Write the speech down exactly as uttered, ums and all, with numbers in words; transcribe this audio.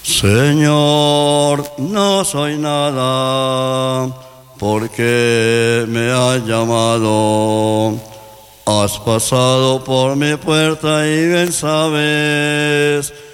Señor, no soy nada, porque me has llamado. Has pasado por mi puerta y bien sabes